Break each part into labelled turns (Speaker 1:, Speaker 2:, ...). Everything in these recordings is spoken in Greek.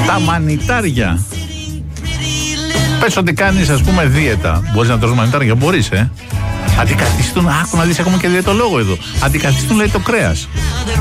Speaker 1: Τα μανιτάρια. Πες ότι κάνεις, ας πούμε, δίαιτα. Μπορείς να τρως μανιτάρια, μπορείς, Αντικαθιστούν, άκου να δεις, έχουμε και διαιτολόγο εδώ. Αντικαθιστούν, λέει, το κρέας.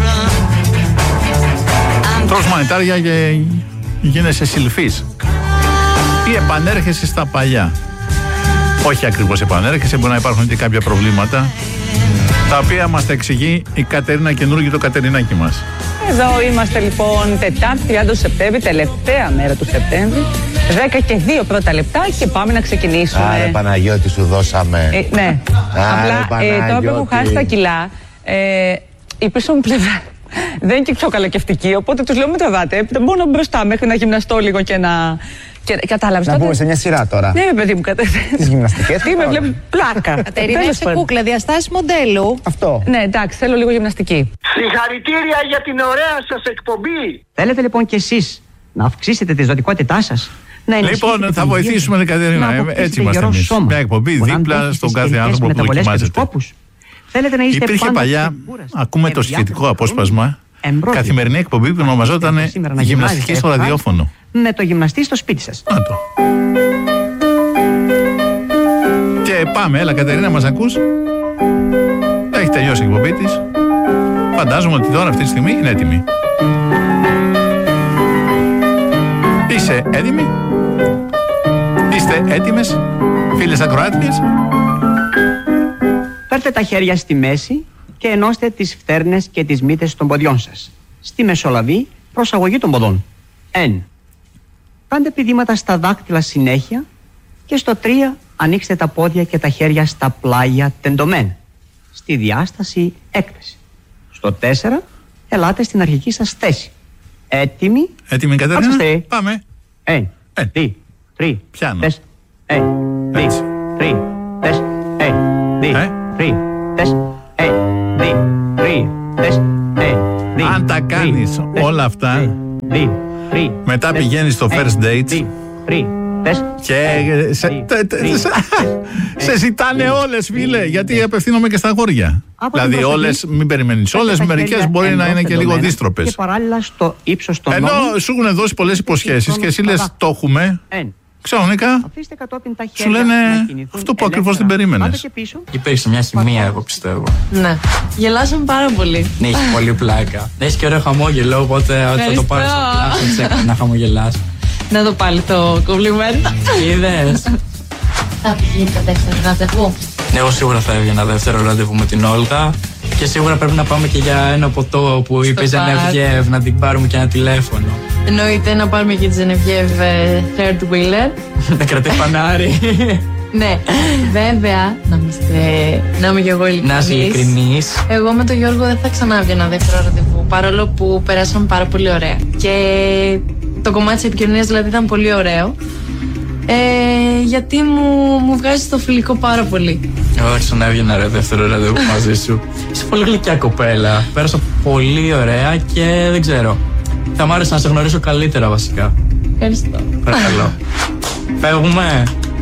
Speaker 1: Τρως μανιτάρια και γίνεσαι σιλφής. Ή επανέρχεσαι στα παλιά. Όχι ακριβώς επανέρχεσαι, μπορεί να υπάρχουν και κάποια προβλήματα, τα οποία μας τα εξηγεί η Κατερίνα Καινούργη, το Κατερινάκι μας.
Speaker 2: Εδώ είμαστε λοιπόν Τετάρτη 30 Σεπτέμβρη, τελευταία μέρα του Σεπτέμβρη. 10 και 2 πρώτα λεπτά και πάμε να ξεκινήσουμε.
Speaker 3: Άρε Παναγιώτη, σου δώσαμε.
Speaker 2: Ναι. Απλά τώρα που έχω χάσει τα κιλά, η πίσω μου πλευρά δεν είναι και πιο καλοκευτική, οπότε τους λέω μην τραβάτε. Μόνο μπροστά μέχρι να γυμναστώ λίγο και να. Κατάλαβες.
Speaker 3: Να πούμε σε μια σειρά τώρα.
Speaker 2: Ναι, παιδί μου,
Speaker 3: τις γυμναστικές.
Speaker 2: Τι με βλέπει, πλάκα.
Speaker 4: Κατερίνα, είσαι κούκλα, διαστάσεις μοντέλου.
Speaker 3: Αυτό.
Speaker 2: Ναι, εντάξει, θέλω λίγο γυμναστική.
Speaker 5: Συγχαρητήρια για την ωραία σας εκπομπή.
Speaker 6: Θέλετε λοιπόν κι εσείς να αυξήσετε τη ζωτικότητά σας?
Speaker 1: Λοιπόν, θα βοηθήσουμε την Κατερίνα. Έτσι είμαστε εμείς. Μια εκπομπή δίπλα στον κάθε άνθρωπο που δοκιμάζεται. Υπήρχε παλιά, ακούμε το σχετικό απόσπασμα, καθημερινή εκπομπή που ονομαζόταν Γυμναστική στο ραδιόφωνο.
Speaker 6: Με το γυμναστή στο σπίτι σας.
Speaker 1: Να το. Και πάμε, έλα Κατερίνα, μας ακούς? Έχει τελειώσει η εκπομπή της. Φαντάζομαι ότι τώρα αυτή τη στιγμή είναι έτοιμη. Είσαι έτοιμη? Είστε έτοιμες, φίλες ακροάτριες?
Speaker 6: Φέρτε τα χέρια στη μέση και ενώστε τις φτέρνες και τις μύτες των ποδιών σας. Στη μεσολαβή προσαγωγή των ποδών. 1. Κάντε πηδήματα στα δάκτυλα συνέχεια και στο 3 ανοίξτε τα πόδια και τα χέρια στα πλάγια τεντωμένα. Στη διάσταση έκθεση. Στο 4 ελάτε στην αρχική σας θέση. Έτοιμοι?
Speaker 1: Έτοιμοι Κατερίνα? Πάμε.
Speaker 6: 1, 2, 3,
Speaker 1: πιάνω.
Speaker 6: 4, 1, 2, 3, 4, 1, 2, 3, 4, 1, 2, 3, 4, 1, 2.
Speaker 1: Αν τα κάνεις όλα αυτά, μετά πηγαίνεις στο first date και σε ζητάνε όλες, φίλε, γιατί απευθύνομαι και στα αγόρια. Δηλαδή όλες, μην περιμένεις όλες, μερικές μπορεί να είναι και λίγο δύστροπες.
Speaker 6: Και παράλληλα στο ύψος των
Speaker 1: ενώ σου έχουν δώσει πολλές υποσχέσεις και εσύ λες το έχουμε, ξαφνικά σου λένε αυτό που ακριβώς δεν περίμενες.
Speaker 7: Υπήρξε μια χημεία, εγώ πιστεύω.
Speaker 8: Ναι. Γελάσαμε πάρα πολύ.
Speaker 7: Ναι, έχει πολύ πλάκα. Έχει και ωραίο χαμόγελο, οπότε θα το πάρεις στο πλάσο να χαμογελάς.
Speaker 8: Να δω πάλι το κομπλιμέντο.
Speaker 7: Είδες?
Speaker 8: Θα βγει το δεύτερο ραντεβού.
Speaker 7: Εγώ σίγουρα θα έβγαινα δεύτερο ραντεβού με την Όλγα. Και σίγουρα πρέπει να πάμε και για ένα ποτό που είπε η Ζενεβιέβ, να την πάρουμε και ένα τηλέφωνο.
Speaker 8: Εννοείται να πάρουμε και τη Ζενεβιέβ third wheeler.
Speaker 7: Να κρατάει φανάρι.
Speaker 8: Ναι, βέβαια, να είμαι και εγώ ειλικρινής.
Speaker 7: Να είσαι ειλικρινής.
Speaker 8: Εγώ με τον Γιώργο δεν θα ξανά βγαινα δεύτερο ραντεβού, παρόλο που περάσαμε πάρα πολύ ωραία. Και το κομμάτι της επικοινωνίας δηλαδή ήταν πολύ ωραίο. Γιατί μου βγάζει το φιλικό πάρα πολύ.
Speaker 7: Όχι, να έβγαινα ρε δεύτερο ραντεβού μαζί σου. Είσαι πολύ γλυκιά κοπέλα. Πέρασα πολύ ωραία και δεν ξέρω. Θα μ' άρεσε να σε γνωρίσω καλύτερα βασικά.
Speaker 8: Ευχαριστώ.
Speaker 7: Παρακαλώ. Φεύγουμε.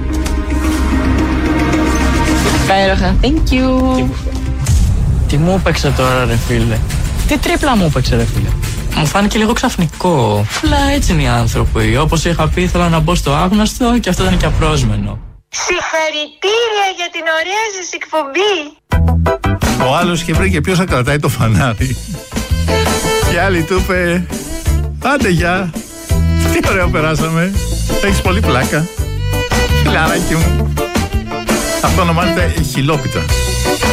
Speaker 8: Υπέροχα. Thank you.
Speaker 7: Τι μου έπαιξε τώρα ρε φίλε? Τι τρίπλα μου έπαιξε ρε φίλε? Μου φάνηκε λίγο ξαφνικό. Αλλά έτσι είναι οι άνθρωποι. Όπως είχα πει, ήθελα να μπω στο άγνωστο και αυτό ήταν και απρόσμενο.
Speaker 9: Συγχαρητήρια για την ωραία σας εκπομπή.
Speaker 1: Ο άλλος είχε βρει και ποιος θα κρατάει το φανάρι. Και άλλη του είπε άντε γεια. Τι ωραίο περάσαμε. Έχεις πολύ πλάκα. Φιλαράκι μου. Αυτό ονομάζεται χιλόπιτα.